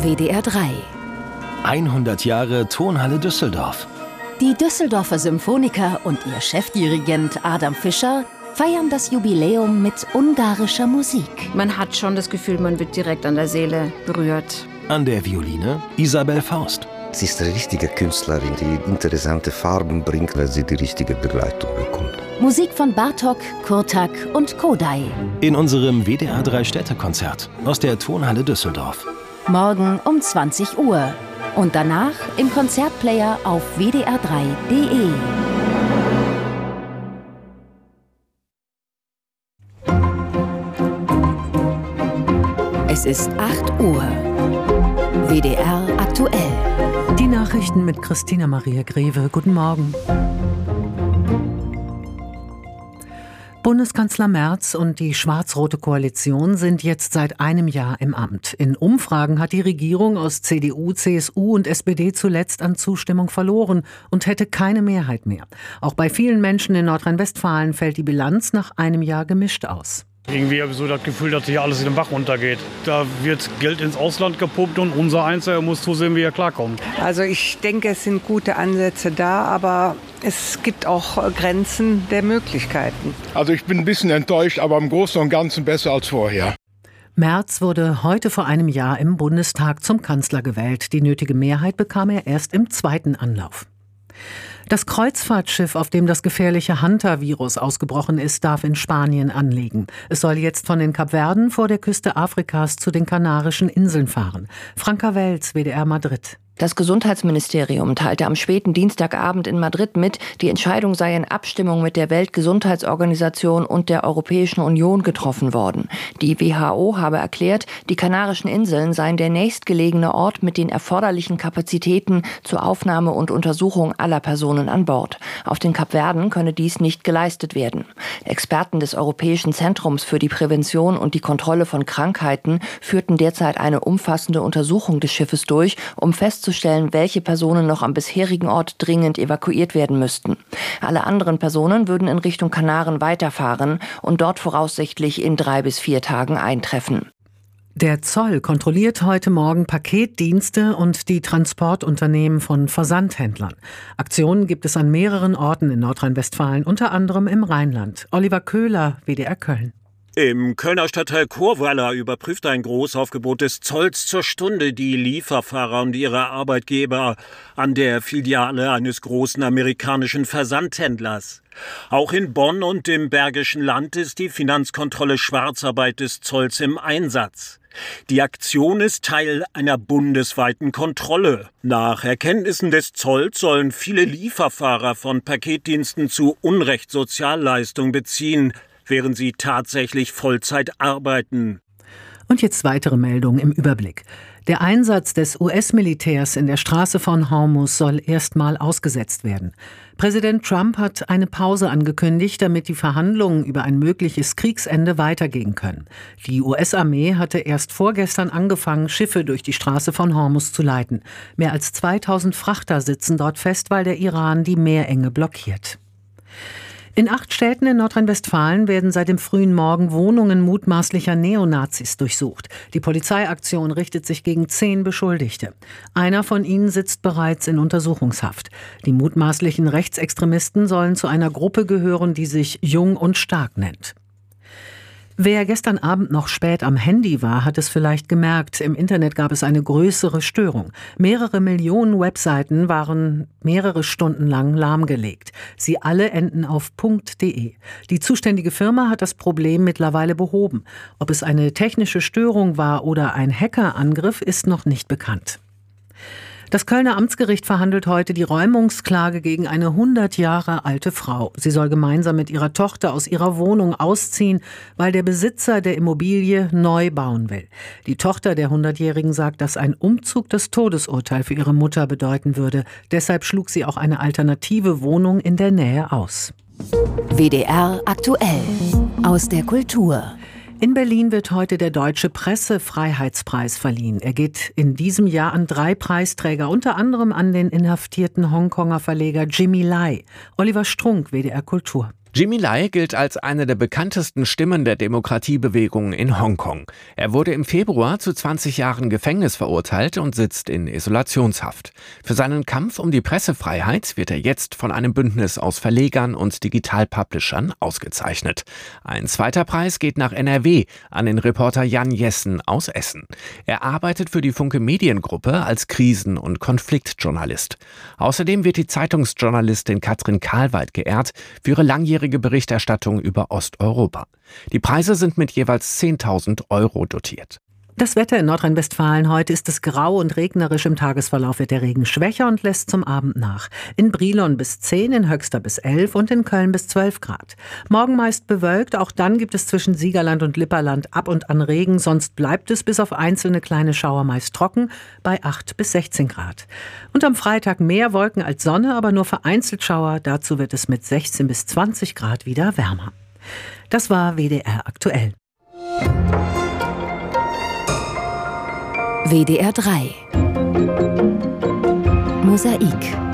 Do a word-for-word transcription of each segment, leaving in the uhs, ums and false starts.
W D R drei. hundert Jahre Tonhalle Düsseldorf. Die Düsseldorfer Symphoniker und ihr Chefdirigent Adam Fischer feiern das Jubiläum mit ungarischer Musik. Man hat schon das Gefühl, man wird direkt an der Seele berührt. An der Violine Isabel Faust. Sie ist eine richtige Künstlerin, die interessante Farben bringt, wenn sie die richtige Begleitung bekommt. Musik von Bartók, Kurtak und Kodály. In unserem W D R drei Städtekonzert aus der Tonhalle Düsseldorf. Morgen um zwanzig Uhr. Und danach im Konzertplayer auf w d r drei punkt d e. Es ist acht Uhr. W D R aktuell. Die Nachrichten mit Christina Maria Greve. Guten Morgen. Bundeskanzler Merz und die schwarz-rote Koalition sind jetzt seit einem Jahr im Amt. In Umfragen hat die Regierung aus C D U, C S U und S P D zuletzt an Zustimmung verloren und hätte keine Mehrheit mehr. Auch bei vielen Menschen in Nordrhein-Westfalen fällt die Bilanz nach einem Jahr gemischt aus. Irgendwie habe ich so das Gefühl, dass hier alles in den Bach runtergeht. Da wird Geld ins Ausland gepumpt und unser Einzelner muss zusehen, wie er klarkommt. Also ich denke, es sind gute Ansätze da, aber es gibt auch Grenzen der Möglichkeiten. Also ich bin ein bisschen enttäuscht, aber im Großen und Ganzen besser als vorher. Merz wurde heute vor einem Jahr im Bundestag zum Kanzler gewählt. Die nötige Mehrheit bekam er erst im zweiten Anlauf. Das Kreuzfahrtschiff, auf dem das gefährliche Hunter-Virus ausgebrochen ist, darf in Spanien anlegen. Es soll jetzt von den Kapverden vor der Küste Afrikas zu den Kanarischen Inseln fahren. Franka Welz, W D R Madrid. Das Gesundheitsministerium teilte am späten Dienstagabend in Madrid mit, die Entscheidung sei in Abstimmung mit der Weltgesundheitsorganisation und der Europäischen Union getroffen worden. Die W H O habe erklärt, die Kanarischen Inseln seien der nächstgelegene Ort mit den erforderlichen Kapazitäten zur Aufnahme und Untersuchung aller Personen an Bord. Auf den Kapverden könne dies nicht geleistet werden. Experten des Europäischen Zentrums für die Prävention und die Kontrolle von Krankheiten führten derzeit eine umfassende Untersuchung des Schiffes durch, um festzustellen, welche Personen noch am bisherigen Ort dringend evakuiert werden müssten. Alle anderen Personen würden in Richtung Kanaren weiterfahren und dort voraussichtlich in drei bis vier Tagen eintreffen. Der Zoll kontrolliert heute Morgen Paketdienste und die Transportunternehmen von Versandhändlern. Aktionen gibt es an mehreren Orten in Nordrhein-Westfalen, unter anderem im Rheinland. Oliver Köhler, W D R Köln. Im Kölner Stadtteil Churweiler überprüft ein Großaufgebot des Zolls zur Stunde die Lieferfahrer und ihre Arbeitgeber an der Filiale eines großen amerikanischen Versandhändlers. Auch in Bonn und im Bergischen Land ist die Finanzkontrolle Schwarzarbeit des Zolls im Einsatz. Die Aktion ist Teil einer bundesweiten Kontrolle. Nach Erkenntnissen des Zolls sollen viele Lieferfahrer von Paketdiensten zu Unrecht Sozialleistung beziehen, während sie tatsächlich Vollzeit arbeiten. Und jetzt weitere Meldungen im Überblick. Der Einsatz des U S-Militärs in der Straße von Hormuz soll erstmal ausgesetzt werden. Präsident Trump hat eine Pause angekündigt, damit die Verhandlungen über ein mögliches Kriegsende weitergehen können. Die U S-Armee hatte erst vorgestern angefangen, Schiffe durch die Straße von Hormuz zu leiten. Mehr als zweitausend Frachter sitzen dort fest, weil der Iran die Meerenge blockiert. In acht Städten in Nordrhein-Westfalen werden seit dem frühen Morgen Wohnungen mutmaßlicher Neonazis durchsucht. Die Polizeiaktion richtet sich gegen zehn Beschuldigte. Einer von ihnen sitzt bereits in Untersuchungshaft. Die mutmaßlichen Rechtsextremisten sollen zu einer Gruppe gehören, die sich Jung und Stark nennt. Wer gestern Abend noch spät am Handy war, hat es vielleicht gemerkt. Im Internet gab es eine größere Störung. Mehrere Millionen Webseiten waren mehrere Stunden lang lahmgelegt. Sie alle enden auf .de. Die zuständige Firma hat das Problem mittlerweile behoben. Ob es eine technische Störung war oder ein Hackerangriff, ist noch nicht bekannt. Das Kölner Amtsgericht verhandelt heute die Räumungsklage gegen eine hundert Jahre alte Frau. Sie soll gemeinsam mit ihrer Tochter aus ihrer Wohnung ausziehen, weil der Besitzer der Immobilie neu bauen will. Die Tochter der hundertjährigen sagt, dass ein Umzug das Todesurteil für ihre Mutter bedeuten würde. Deshalb schlug sie auch eine alternative Wohnung in der Nähe aus. W D R aktuell aus der Kultur. In Berlin wird heute der Deutsche Pressefreiheitspreis verliehen. Er geht in diesem Jahr an drei Preisträger, unter anderem an den inhaftierten Hongkonger Verleger Jimmy Lai. Oliver Strunk, W D R Kultur. Jimmy Lai gilt als eine der bekanntesten Stimmen der Demokratiebewegung in Hongkong. Er wurde im Februar zu zwanzig Jahren Gefängnis verurteilt und sitzt in Isolationshaft. Für seinen Kampf um die Pressefreiheit wird er jetzt von einem Bündnis aus Verlegern und Digitalpublishern ausgezeichnet. Ein zweiter Preis geht nach N R W an den Reporter Jan Jessen aus Essen. Er arbeitet für die Funke Mediengruppe als Krisen- und Konfliktjournalist. Außerdem wird die Zeitungsjournalistin Katrin Karlweit geehrt für ihre langjährige Berichterstattung über Osteuropa. Die Preise sind mit jeweils zehntausend Euro dotiert. Das Wetter in Nordrhein-Westfalen heute ist es grau und regnerisch. Im Tagesverlauf wird der Regen schwächer und lässt zum Abend nach. In Brilon bis zehn, in Höxter bis elf und in Köln bis zwölf Grad. Morgen meist bewölkt, auch dann gibt es zwischen Siegerland und Lipperland ab und an Regen. Sonst bleibt es bis auf einzelne kleine Schauer meist trocken bei acht bis sechzehn Grad. Und am Freitag mehr Wolken als Sonne, aber nur vereinzelt Schauer. Dazu wird es mit sechzehn bis zwanzig Grad wieder wärmer. Das war W D R aktuell. W D R drei Mosaik.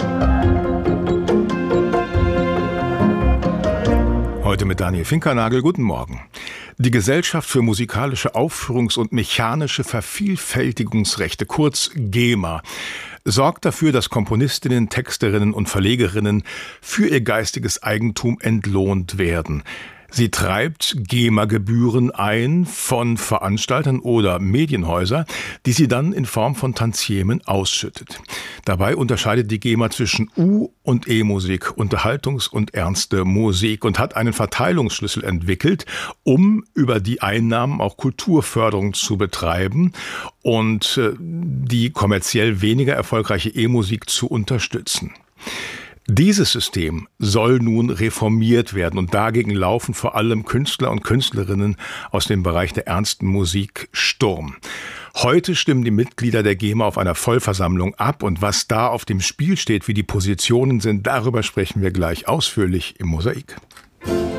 Heute mit Daniel Finkernagel. Guten Morgen. Die Gesellschaft für musikalische Aufführungs- und mechanische Vervielfältigungsrechte, kurz GEMA, sorgt dafür, dass Komponistinnen, Texterinnen und Verlegerinnen für ihr geistiges Eigentum entlohnt werden. Sie treibt GEMA-Gebühren ein von Veranstaltern oder Medienhäusern, die sie dann in Form von Tantiemen ausschüttet. Dabei unterscheidet die GEMA zwischen U- und E-Musik, Unterhaltungs- und ernste Musik und hat einen Verteilungsschlüssel entwickelt, um über die Einnahmen auch Kulturförderung zu betreiben und die kommerziell weniger erfolgreiche E-Musik zu unterstützen. Dieses System soll nun reformiert werden und dagegen laufen vor allem Künstler und Künstlerinnen aus dem Bereich der ernsten Musik Sturm. Heute stimmen die Mitglieder der GEMA auf einer Vollversammlung ab und was da auf dem Spiel steht, wie die Positionen sind, darüber sprechen wir gleich ausführlich im Mosaik.